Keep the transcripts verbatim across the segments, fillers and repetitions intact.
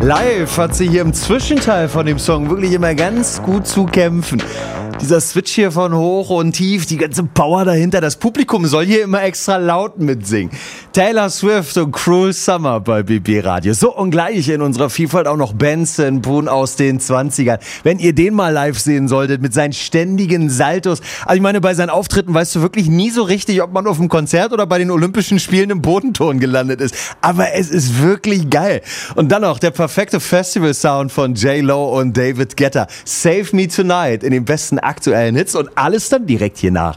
Live hat sie hier im Zwischenteil von dem Song wirklich immer ganz gut zu kämpfen. Dieser Switch hier von hoch und tief, die ganze Power dahinter, das Publikum soll hier immer extra laut mitsingen. Taylor Swift und Cruel Summer bei B B Radio. So ungleich in unserer Vielfalt auch noch Benson Boone aus den zwanzigern. Wenn ihr den mal live sehen solltet mit seinen ständigen Saltos. Also ich meine, bei seinen Auftritten weißt du wirklich nie so richtig, ob man auf dem Konzert oder bei den Olympischen Spielen im Bodenton gelandet ist. Aber es ist wirklich geil. Und dann noch der perfekte Festival-Sound von J Lo und David Guetta. Save Me Tonight in den besten aktuellen Hits und alles dann direkt hier nach.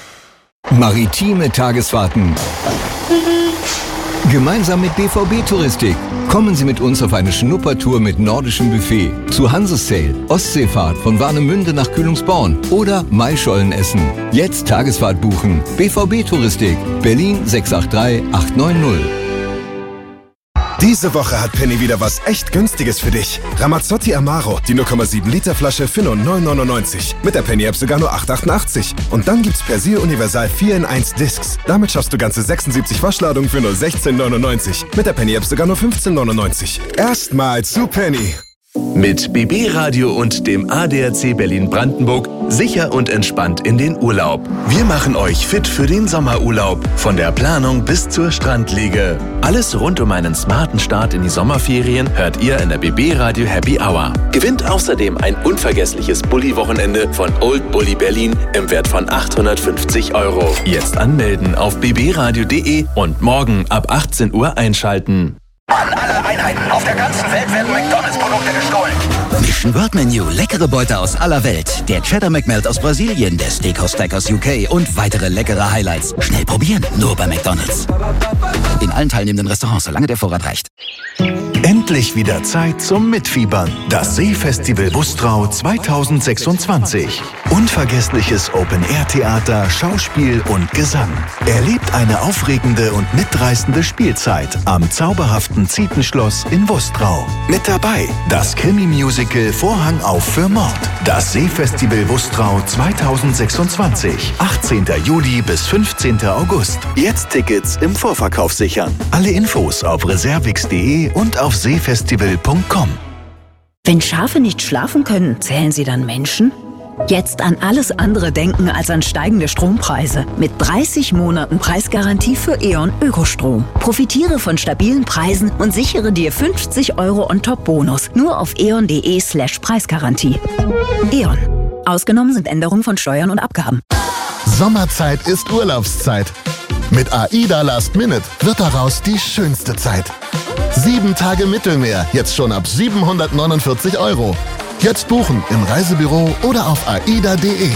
Maritime Tagesfahrten. Gemeinsam mit B V B Touristik. Kommen Sie mit uns auf eine Schnuppertour mit nordischem Buffet, zu Hansesail, Ostseefahrt von Warnemünde nach Kühlungsborn oder Maischolen essen. Jetzt Tagesfahrt buchen. B V B Touristik, Berlin sechs acht drei acht neun null. Diese Woche hat Penny wieder was echt Günstiges für dich. Ramazzotti Amaro, die null Komma sieben Liter Flasche für nur neun neunundneunzig. Mit der Penny App sogar nur acht achtundachtzig. Und dann gibt's Persil Universal vier in eins Discs. Damit schaffst du ganze sechsundsiebzig Waschladungen für nur sechzehn neunundneunzig. Mit der Penny App sogar nur fünfzehn neunundneunzig. Erstmal zu Penny. Mit B B Radio und dem A D A C Berlin-Brandenburg sicher und entspannt in den Urlaub. Wir machen euch fit für den Sommerurlaub. Von der Planung bis zur Strandliege. Alles rund um einen smarten Start in die Sommerferien hört ihr in der B B Radio Happy Hour. Gewinnt außerdem ein unvergessliches Bulli-Wochenende von Old Bulli Berlin im Wert von achthundertfünfzig Euro. Jetzt anmelden auf b b radio punkt de und morgen ab achtzehn Uhr einschalten. An alle Einheiten auf der ganzen Welt werden McDonalds-Produkte gestohlen. Mission World Menu, leckere Beute aus aller Welt. Der Cheddar McMelt aus Brasilien, der Steakhouse Stack aus U K und weitere leckere Highlights. Schnell probieren, nur bei McDonalds. In allen teilnehmenden Restaurants, solange der Vorrat reicht. Endlich wieder Zeit zum Mitfiebern. Das Seefestival Bustrau zweitausendsechsundzwanzig. Unvergessliches Open-Air-Theater, Schauspiel und Gesang. Erlebt eine aufregende und mitreißende Spielzeit am zauberhaften Zietenschloss in Bustrau. Mit dabei das Krimi-Musical Vorhang auf für Mord. Das Seefestival Bustrau zweitausendsechsundzwanzig. achtzehnten Juli bis fünfzehnten August. Jetzt Tickets im Vorverkauf sichern. Alle Infos auf reservix punkt de und auf seefestival punkt com. Wenn Schafe nicht schlafen können, zählen sie dann Menschen? Jetzt an alles andere denken als an steigende Strompreise. Mit dreißig Monaten Preisgarantie für E.ON Ökostrom. Profitiere von stabilen Preisen und sichere dir fünfzig Euro On-Top-Bonus. Nur auf eon punkt de slash Preisgarantie. E.ON. Ausgenommen sind Änderungen von Steuern und Abgaben. Sommerzeit ist Urlaubszeit. Mit AIDA Last Minute wird daraus die schönste Zeit. Sieben Tage Mittelmeer, jetzt schon ab siebenhundertneunundvierzig Euro. Jetzt buchen im Reisebüro oder auf aida punkt de.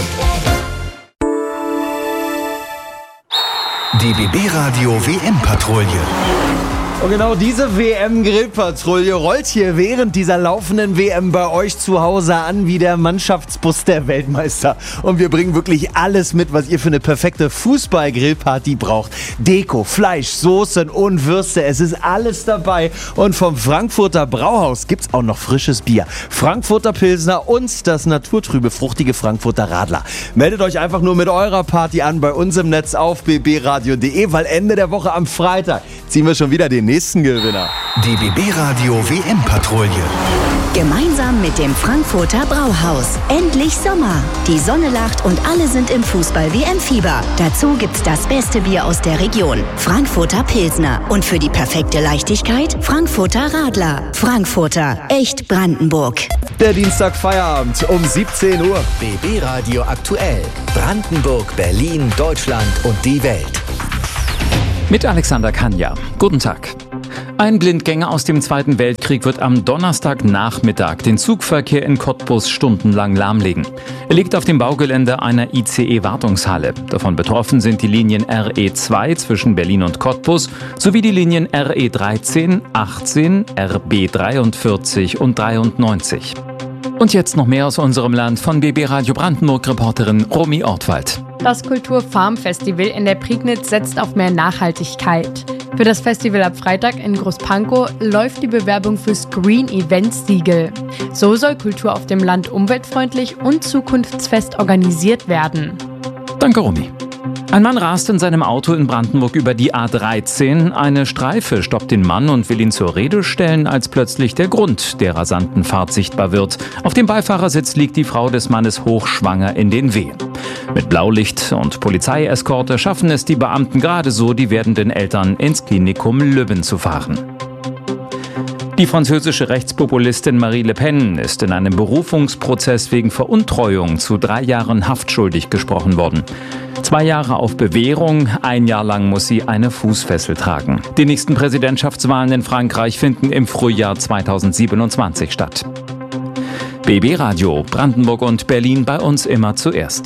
Die B B Radio W M-Patrouille. Und genau diese W M-Grillpatrouille rollt hier während dieser laufenden W M bei euch zu Hause an wie der Mannschaftsbus der Weltmeister. Und wir bringen wirklich alles mit, was ihr für eine perfekte Fußball-Grillparty braucht. Deko, Fleisch, Soßen und Würste, es ist alles dabei. Und vom Frankfurter Brauhaus gibt's auch noch frisches Bier, Frankfurter Pilsner und das naturtrübe, fruchtige Frankfurter Radler. Meldet euch einfach nur mit eurer Party an bei uns im Netz auf b b radio punkt de, weil Ende der Woche am Freitag ziehen wir schon wieder den nächsten Gewinner. Die B B Radio W M-Patrouille. Gemeinsam mit dem Frankfurter Brauhaus. Endlich Sommer. Die Sonne lacht und alle sind im Fußball-W M-Fieber. Dazu gibt's das beste Bier aus der Region. Frankfurter Pilsner. Und für die perfekte Leichtigkeit Frankfurter Radler. Frankfurter. Echt Brandenburg. Der Dienstag Feierabend um siebzehn Uhr. B B Radio aktuell. Brandenburg, Berlin, Deutschland und die Welt. Mit Alexander Kanja. Guten Tag. Ein Blindgänger aus dem Zweiten Weltkrieg wird am Donnerstagnachmittag den Zugverkehr in Cottbus stundenlang lahmlegen. Er liegt auf dem Baugelände einer I C E-Wartungshalle. Davon betroffen sind die Linien R E zwei zwischen Berlin und Cottbus sowie die Linien R E dreizehn, achtzehn, R B dreiundvierzig und dreiundneunzig. Und jetzt noch mehr aus unserem Land von B B Radio Brandenburg-Reporterin Romy Ortwald. Das Kultur-Farm-Festival in der Prignitz setzt auf mehr Nachhaltigkeit. Für das Festival ab Freitag in Großpankow läuft die Bewerbung fürs Green Events Siegel. So soll Kultur auf dem Land umweltfreundlich und zukunftsfest organisiert werden. Danke, Romy. Ein Mann rast in seinem Auto in Brandenburg über die A dreizehn. Eine Streife stoppt den Mann und will ihn zur Rede stellen, als plötzlich der Grund der rasanten Fahrt sichtbar wird. Auf dem Beifahrersitz liegt die Frau des Mannes hochschwanger in den Wehen. Mit Blaulicht und Polizeieskorte schaffen es die Beamten gerade so, die werdenden Eltern ins Klinikum Lübben zu fahren. Die französische Rechtspopulistin Marine Le Pen ist in einem Berufungsprozess wegen Veruntreuung zu drei Jahren Haft schuldig gesprochen worden. Zwei Jahre auf Bewährung, ein Jahr lang muss sie eine Fußfessel tragen. Die nächsten Präsidentschaftswahlen in Frankreich finden im Frühjahr zweitausendsiebenundzwanzig statt. B B Radio, Brandenburg und Berlin bei uns immer zuerst.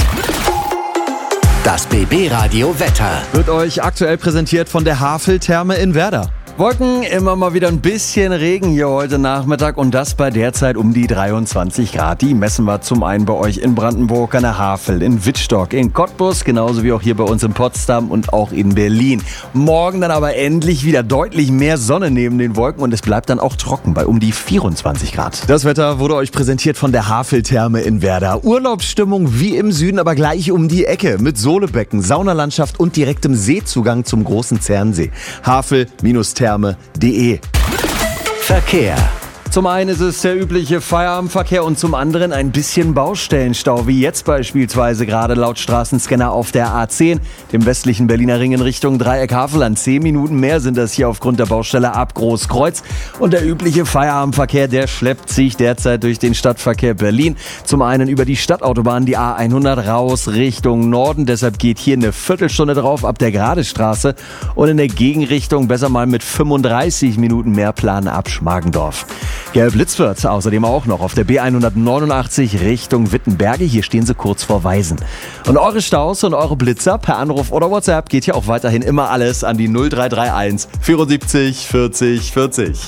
Das B B Radio Wetter wird euch aktuell präsentiert von der Havel-Therme in Werder. Wolken, immer mal wieder ein bisschen Regen hier heute Nachmittag und das bei derzeit um die dreiundzwanzig Grad. Die messen wir zum einen bei euch in Brandenburg, an der Havel, in Wittstock, in Cottbus, genauso wie auch hier bei uns in Potsdam und auch in Berlin. Morgen dann aber endlich wieder deutlich mehr Sonne neben den Wolken und es bleibt dann auch trocken bei um die vierundzwanzig Grad. Das Wetter wurde euch präsentiert von der Havel-Therme in Werder. Urlaubsstimmung wie im Süden, aber gleich um die Ecke mit Sohlebecken, Saunalandschaft und direktem Seezugang zum großen Zernsee. Havel-Therme. Therme.de. Verkehr. Zum einen ist es der übliche Feierabendverkehr und zum anderen ein bisschen Baustellenstau, wie jetzt beispielsweise gerade laut Straßenscanner auf der A zehn, dem westlichen Berliner Ring in Richtung Dreieck Havelland. Zehn Minuten mehr sind das hier aufgrund der Baustelle ab Großkreuz. Und der übliche Feierabendverkehr, der schleppt sich derzeit durch den Stadtverkehr Berlin. Zum einen über die Stadtautobahn, die A hundert raus Richtung Norden. Deshalb geht hier eine Viertelstunde drauf ab der Gradestraße. Und in der Gegenrichtung besser mal mit fünfunddreißig Minuten mehr planen ab Schmargendorf. Gelb-Blitz wird außerdem auch noch auf der B hundertneunundachtzig Richtung Wittenberge. Hier stehen sie kurz vor Weisen. Und eure Staus und eure Blitzer per Anruf oder WhatsApp geht hier auch weiterhin immer alles an die null drei drei eins vierundsiebzig vierzig vierzig.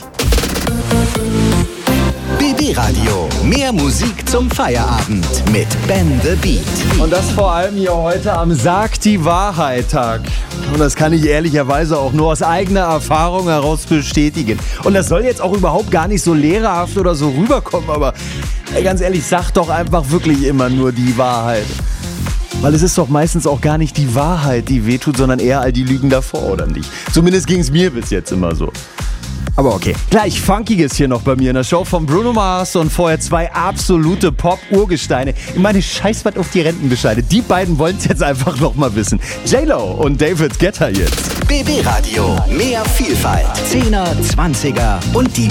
B B Radio. Mehr Musik zum Feierabend mit Ben the Beat. Und das vor allem hier heute am Sag die Wahrheit-Tag. Und das kann ich ehrlicherweise auch nur aus eigener Erfahrung heraus bestätigen. Und das soll jetzt auch überhaupt gar nicht so lehrerhaft oder so rüberkommen, aber ey, ganz ehrlich, sag doch einfach wirklich immer nur die Wahrheit. Weil es ist doch meistens auch gar nicht die Wahrheit, die wehtut, sondern eher all die Lügen davor, oder nicht? Zumindest ging es mir bis jetzt immer so. Aber okay, gleich Funkiges hier noch bei mir in der Show von Bruno Mars und vorher zwei absolute Pop-Urgesteine. Ich meine, scheiß was auf die Rentenbescheide. Die beiden wollen es jetzt einfach noch mal wissen. J-Lo und David Guetta jetzt. B B Radio, mehr Vielfalt. Zehner, Zwanziger und die